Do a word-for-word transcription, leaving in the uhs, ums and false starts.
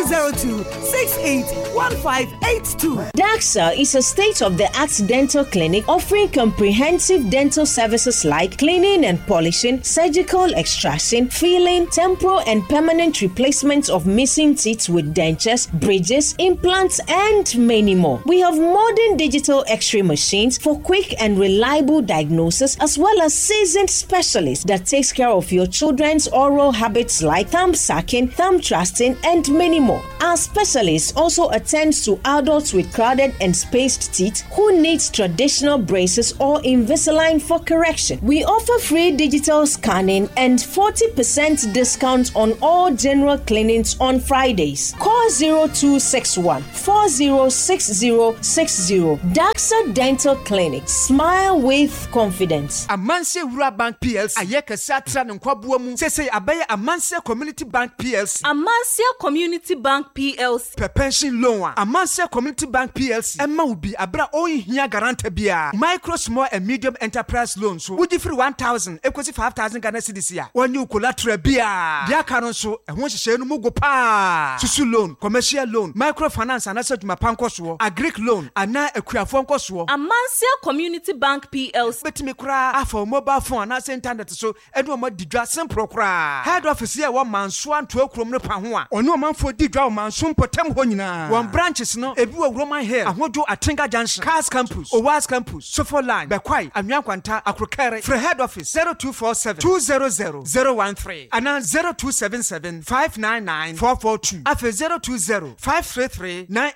zero two, six eight one five eight two. DAXA is a state-of-the-art dental clinic offering comprehensive dental services like cleaning and polishing, surgical extraction, filling, temporal and permanent replacement of missing teeth with dentures, bridges, implants, and many more. We have modern digital X-ray machines for quick and reliable diagnosis, as well as seasoned specialists that takes care of your children's oral habits like thumb sucking, thumb thrusting, and many more. Our specialists also attend to adults with crowded and spaced teeth who need traditional braces or Invisalign for correction. We offer free digital scanning and forty percent discount on all general cleanings on Fridays. Call zero two six one, four zero six zero six zero. DAXA Dental Clinic. Smile with confidence. Amanse Wura Bank P L C. Ayeka satra nkwabuo mu. Sese abaye Amanse Community Bank P L C. Amanse Community Bank P L C. Pe pension loan. Amanse Community Bank P L C. Emma ubi abra oyi hiya garante bia. Micro, small and medium enterprise loans. So would you free one thousand? Equity five thousand Ghana cedis ya. When you collateral bia. Dia karon so e won hye no mugo pa. Susu loan, commercial loan, microfinance and asset mapanko so. Agric loan ana akuafo nko so. Amanse Community Bank P L C. Betimi kra afọ mobile phone na internet so edu omo didwa simple kra. Head office here one manso anto akurom no pa ho a. Ono manfo didwa manso potem ho nyina. One branches no ebi wo Roman Hill, ahodo Atinga Junction, Cars Campus, Owas Campus, Sofo Line, Bekwai, Anyankwanta, Akrokere. For head office zero two four seven, two zero zero, zero one three and zero two seven seven, five nine nine, four four two. After zero two zero, five three three, nine